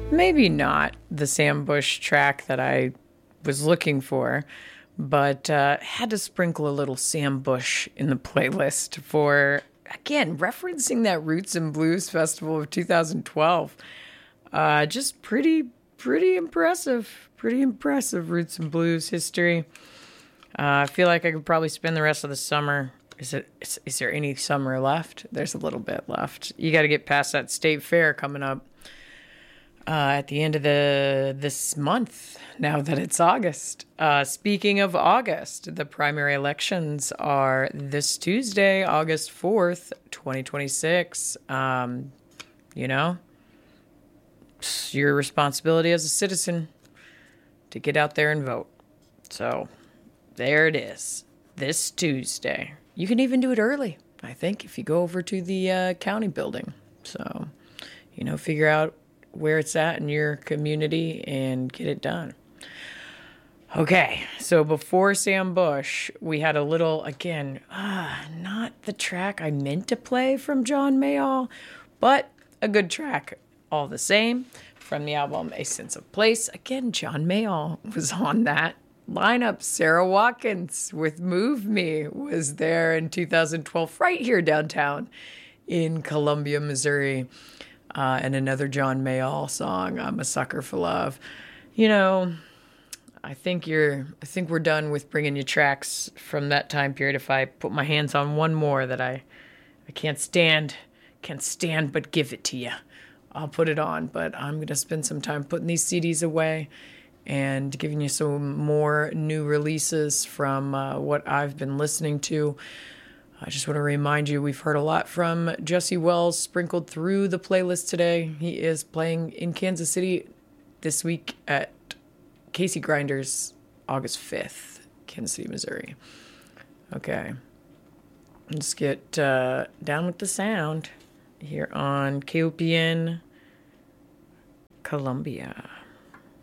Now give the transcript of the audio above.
Maybe not the Sam Bush track that I was looking for, but had to sprinkle a little Sam Bush in the playlist for, again, referencing that Roots and Blues Festival of 2012. Just pretty impressive. Pretty impressive Roots and Blues history. I feel like I could probably spend the rest of the summer. Is there any summer left? There's a little bit left. You got to get past that state fair coming up at the end of this month, now that it's August. Speaking of August, the primary elections are this Tuesday, August 4th, 2026. You know, it's your responsibility as a citizen to get out there and vote. So there it is, this Tuesday. You can even do it early, I think, if you go over to the county building. So, figure out where it's at in your community and get it done. Okay, so before Sam Bush, we had a little, again, not the track I meant to play from John Mayall, but a good track all the same from the album A Sense of Place. Again, John Mayall was on that lineup. Sarah Watkins with Move Me was there in 2012, right here downtown in Columbia, Missouri. And another John Mayall song, I'm a Sucker for Love. I think we're done with bringing you tracks from that time period. If I put my hands on one more that I can't stand but give it to you, I'll put it on. But I'm going to spend some time putting these CDs away and giving you some more new releases from what I've been listening to. I just want to remind you, we've heard a lot from Jesse Wells sprinkled through the playlist today. He is playing in Kansas City this week at Casey Grinders, August 5th, Kansas City, Missouri. Okay. Let's get down with the sound here on KOPN Columbia.